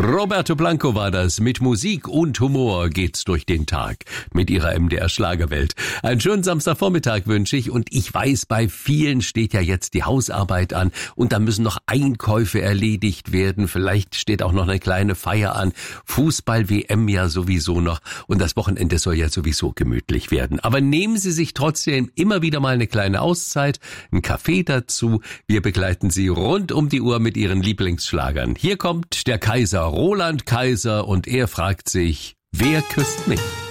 Roberto Blanco war das. Mit Musik und Humor geht's durch den Tag mit ihrer MDR-Schlagerwelt. Einen schönen Samstagvormittag wünsche ich und ich weiß, bei vielen steht ja jetzt die Hausarbeit an und da müssen noch Einkäufe erledigt werden. Vielleicht steht auch noch eine kleine Feier an. Fußball-WM ja sowieso noch und das Wochenende soll ja sowieso gemütlich werden. Aber nehmen Sie sich trotzdem immer wieder mal eine kleine Auszeit, einen Kaffee dazu. Wir begleiten Sie rund um die Uhr mit Ihren Lieblingsschlagern. Hier kommt der Kaiser Roland Kaiser und er fragt sich, wer küsst mich?